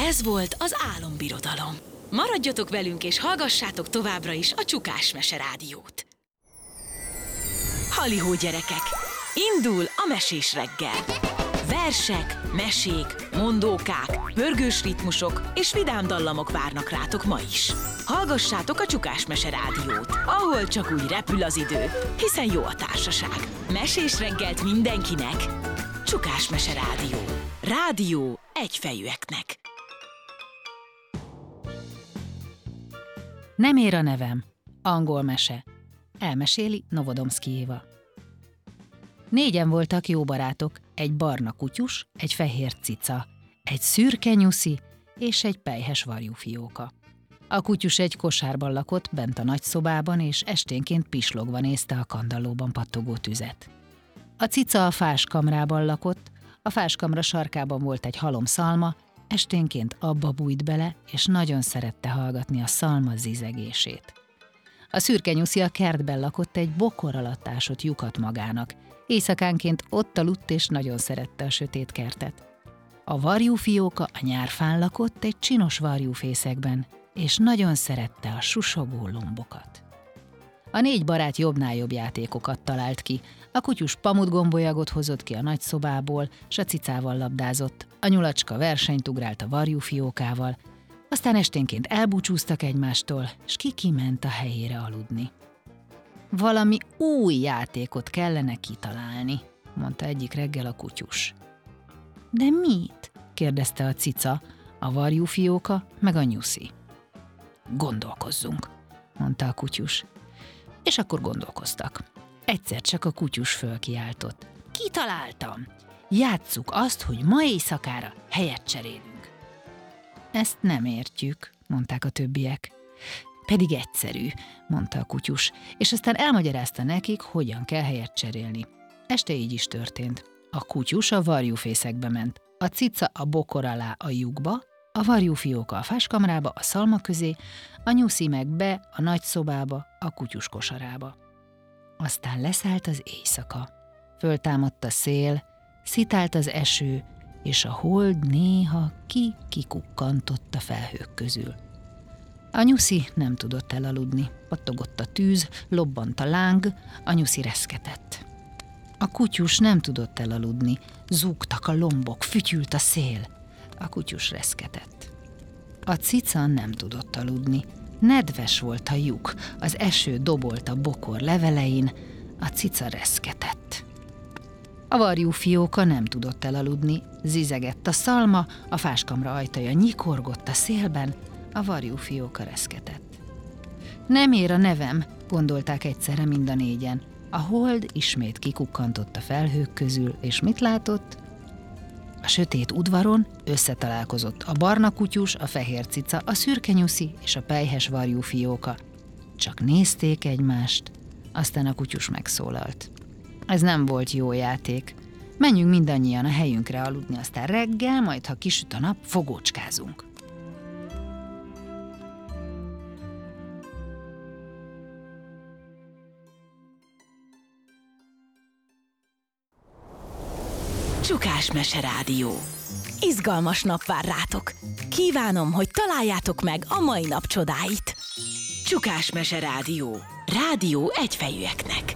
Ez volt az Álombirodalom. Maradjatok velünk és hallgassátok továbbra is a Csukás Mese Rádiót. Halihó gyerekek! Indul a mesés reggel! Versek, mesék, mondókák, pörgős ritmusok és vidám dallamok várnak rátok ma is. Hallgassátok a Csukás Mese Rádiót, ahol csak úgy repül az idő, hiszen jó a társaság. Mesés reggelt mindenkinek! Csukás Mese Rádió. Rádió egyfejűeknek. Nem ér a nevem. Angol mese. Elmeséli Novodomszky Éva. 4 voltak jó barátok, egy barna kutyus, egy fehér cica, egy szürke nyuszi és egy pelyhes varjúfióka. A kutyus egy kosárban lakott bent a nagyszobában, és esténként pislogva nézte a kandallóban pattogó tüzet. A cica a fáskamrában lakott, a fáskamra sarkában volt egy halom szalma, esténként abba bújt bele, és nagyon szerette hallgatni a szalma zizegését. A szürke nyuszi a kertben lakott, egy bokor alatt ásott lyukat magának. Éjszakánként ott aludt, és nagyon szerette a sötét kertet. A varjúfióka a nyárfán lakott, egy csinos varjúfészekben, és nagyon szerette a susogó lombokat. A 4 barát jobbnál jobb játékokat talált ki. A kutyus pamutgombolyagot hozott ki a nagyszobából, s a cicával labdázott, a nyulacska versenyt ugrált a varjúfiókával, aztán esténként elbúcsúztak egymástól, s kiment a helyére aludni. Valami új játékot kellene kitalálni, mondta egyik reggel a kutyus. De mit? kérdezte a cica, a varjúfióka meg a nyuszi. Gondolkozzunk, mondta a kutyus. És akkor gondolkoztak. Egyszer csak a kutyus fölkiáltott. Kitaláltam! Játsszuk azt, hogy ma éjszakára helyet cserélünk. Ezt nem értjük, mondták a többiek. Pedig egyszerű, mondta a kutyus, és aztán elmagyarázta nekik, hogyan kell helyet cserélni. Este így is történt. A kutyus a varjúfészekbe ment, a cica a bokor alá a lyukba, a varjúfióka a fáskamrába, a szalma közé, a nyuszi meg be a nagy szobába, a kutyus kosarába. Aztán leszállt az éjszaka. Föltámadt a szél, szitált az eső, és a hold néha kikukkantott a felhők közül. A nyuszi nem tudott elaludni, pattogott a tűz, lobbant a láng, a nyuszi reszketett. A kutyus nem tudott elaludni, zúgtak a lombok, fütyült a szél. A kutyus reszketett. A cica nem tudott aludni. Nedves volt a lyuk, az eső dobolt a bokor levelein, a cica reszketett. A varjúfióka nem tudott elaludni, zizegett a szalma, a fáskamra ajtaja nyikorgott a szélben, a varjúfióka reszketett. Nem ér a nevem, gondolták egyszerre mind a 4. A hold ismét kikukkantott a felhők közül, és mit látott? A sötét udvaron összetalálkozott a barna kutyus, a fehér cica, a szürke nyuszi és a pelyhes varjúfióka. Csak nézték egymást, aztán a kutyus megszólalt. Ez nem volt jó játék. Menjünk mindannyian a helyünkre aludni, aztán reggel, majd ha kisüt a nap, fogócskázunk. Csukás Mese Rádió. Izgalmas nap vár rátok. Kívánom, hogy találjátok meg a mai nap csodáit. Csukás Mese Rádió. Rádió egyfejűeknek.